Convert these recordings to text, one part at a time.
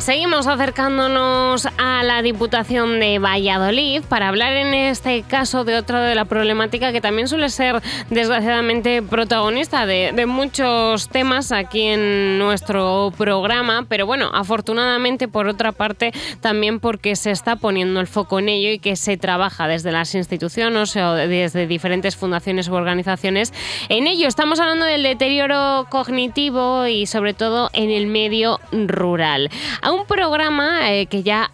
Seguimos acercándonos a la Diputación de Valladolid para hablar en este caso de otra de la problemática que también suele ser desgraciadamente protagonista de muchos temas aquí en nuestro programa, pero bueno, afortunadamente por otra parte también porque se está poniendo el foco en ello y que se trabaja desde las instituciones o desde diferentes fundaciones u organizaciones en ello. Estamos hablando del deterioro cognitivo y sobre todo en el medio rural. A un programa que ya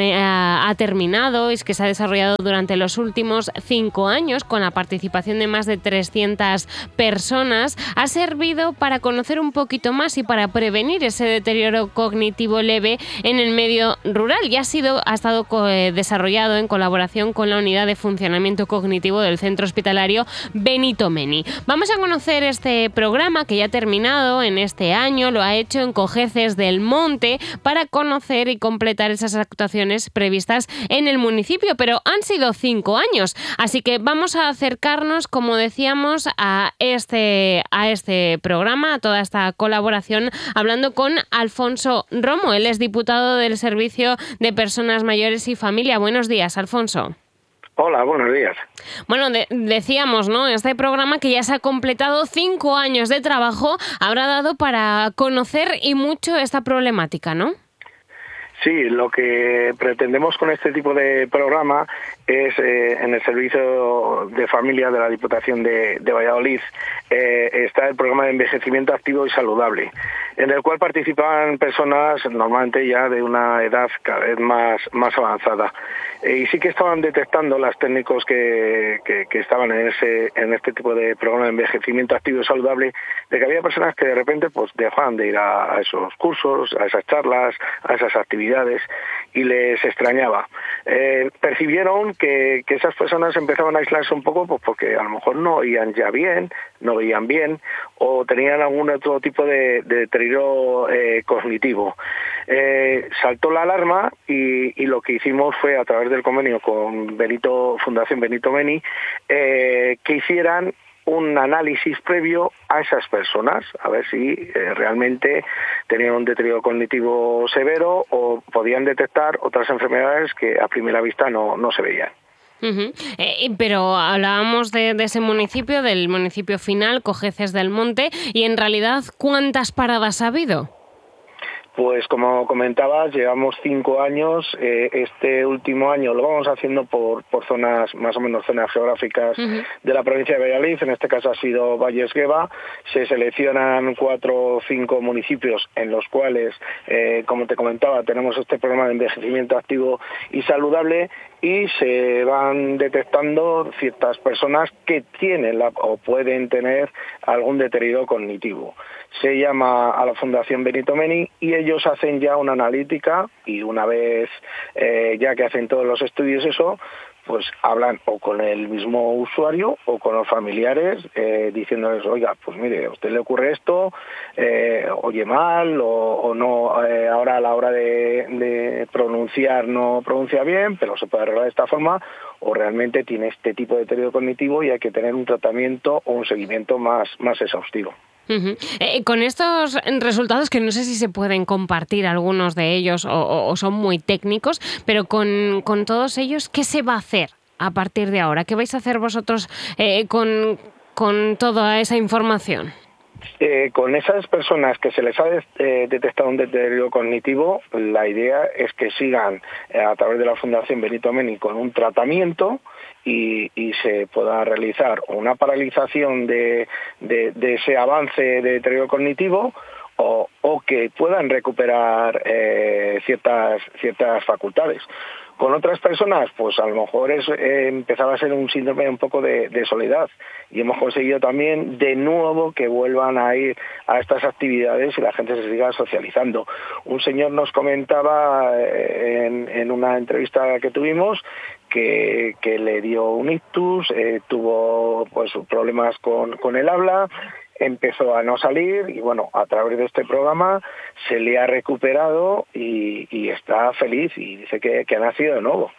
ha terminado y que se ha desarrollado durante los últimos 5 años con la participación de más de 300 personas, ha servido para conocer un poquito más y para prevenir ese deterioro cognitivo leve en el medio rural y ha estado desarrollado en colaboración con la Unidad de Funcionamiento Cognitivo del Centro Hospitalario Benito Meni. Vamos a conocer este programa que ya ha terminado en este año, lo ha hecho en Cojeces del Monte para conocer y completar esas actuaciones previstas en el municipio, pero han sido 5 años, así que vamos a acercarnos, como decíamos, a este programa, a toda esta colaboración, hablando con Alfonso Romo. Él es diputado del Servicio de Personas Mayores y Familia. Buenos días, Alfonso. Hola, buenos días. Bueno, decíamos, ¿no? Este programa que ya se ha completado 5 años de trabajo habrá dado para conocer y mucho esta problemática, ¿no? Sí, lo que pretendemos con este tipo de programa es, en el Servicio de Familia de la Diputación de Valladolid, está el programa de envejecimiento activo y saludable, en el cual participan personas normalmente ya de una edad cada vez más avanzada. Y sí que estaban detectando las técnicos que estaban en este tipo de programa de envejecimiento activo y saludable, de que había personas que de repente pues dejaban de ir a esos cursos, a esas charlas, a esas actividades, y les extrañaba. Percibieron que esas personas empezaban a aislarse un poco pues porque a lo mejor no oían ya bien, no veían bien o tenían algún otro tipo de deterioro cognitivo. Saltó la alarma y lo que hicimos fue, a través del convenio con Fundación Benito Meni, que hicieran un análisis previo a esas personas, a ver si realmente tenían un deterioro cognitivo severo o podían detectar otras enfermedades que a primera vista no se veían. Uh-huh. Pero hablábamos de ese municipio, del municipio final, Cojeces del Monte, y en realidad, ¿cuántas paradas ha habido? Pues como comentabas, llevamos 5 años. Este último año lo vamos haciendo por zonas, más o menos zonas geográficas de la provincia de Valladolid. En este caso ha sido Valles Gueva. Se seleccionan 4 o 5 municipios en los cuales, como te comentaba, tenemos este programa de envejecimiento activo y saludable, y se van detectando ciertas personas que tienen o pueden tener algún deterioro cognitivo. Se llama a la Fundación Benito Meni y ellos hacen ya una analítica, y una vez ya que hacen todos los estudios pues hablan o con el mismo usuario o con los familiares, diciéndoles, oiga, pues mire, a usted le ocurre esto, oye mal o no, ahora a la hora de pronunciar no pronuncia bien, pero se puede arreglar de esta forma, o realmente tiene este tipo de deterioro cognitivo y hay que tener un tratamiento o un seguimiento más exhaustivo. Uh-huh. Con estos resultados, que no sé si se pueden compartir algunos de ellos o son muy técnicos, pero con todos ellos, ¿qué se va a hacer a partir de ahora? ¿Qué vais a hacer vosotros con toda esa información? Con esas personas que se les ha detectado un deterioro cognitivo, la idea es que sigan a través de la Fundación Benito Meni con un tratamiento y se pueda realizar una paralización de ese avance de deterioro cognitivo, o que puedan recuperar ciertas facultades. Con otras personas, pues a lo mejor empezaba a ser un síndrome un poco de soledad, y hemos conseguido también de nuevo que vuelvan a ir a estas actividades y la gente se siga socializando. Un señor nos comentaba en una entrevista que tuvimos que le dio un ictus, tuvo pues problemas con el habla, empezó a no salir y bueno, a través de este programa se le ha recuperado y está feliz y dice que ha nacido de nuevo.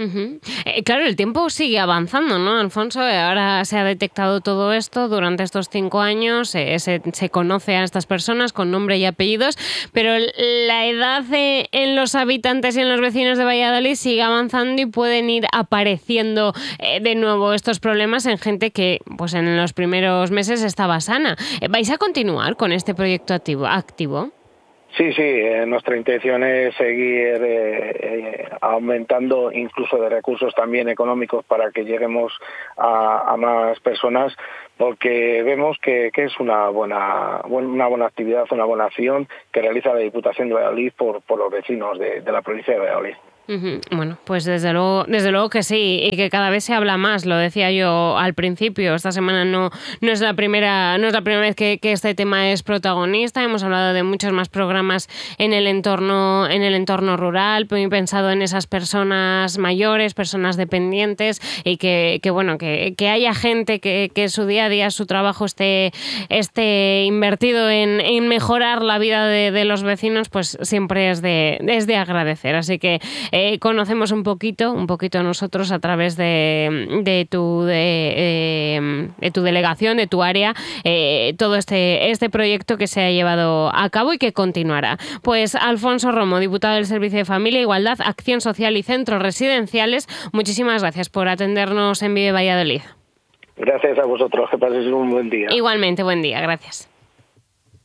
Claro, el tiempo sigue avanzando, ¿no, Alfonso? Ahora se ha detectado todo esto durante estos 5 años, se conoce a estas personas con nombre y apellidos, pero la edad en los habitantes y en los vecinos de Valladolid sigue avanzando y pueden ir apareciendo de nuevo estos problemas en gente que pues en los primeros meses estaba sana. ¿Vais a continuar con este proyecto activo? Sí, nuestra intención es seguir aumentando incluso de recursos también económicos para que lleguemos a más personas, porque vemos que es una buena actividad, una buena acción que realiza la Diputación de Valladolid por los vecinos de la provincia de Valladolid. Bueno, pues desde luego que sí, y que cada vez se habla más. Lo decía yo al principio. Esta semana no es la primera vez que este tema es protagonista. Hemos hablado de muchos más programas en el entorno rural. He pensado en esas personas mayores, personas dependientes, y que haya gente que su día a día, su trabajo esté invertido en mejorar la vida de los vecinos, pues siempre es de agradecer. Así que conocemos un poquito nosotros a través de tu delegación, de tu área, todo este proyecto que se ha llevado a cabo y que continuará. Pues Alfonso Romo, diputado del Servicio de Familia, Igualdad, Acción Social y Centros Residenciales, muchísimas gracias por atendernos en Vive Valladolid. Gracias a vosotros, que paséis un buen día. Igualmente, buen día, gracias.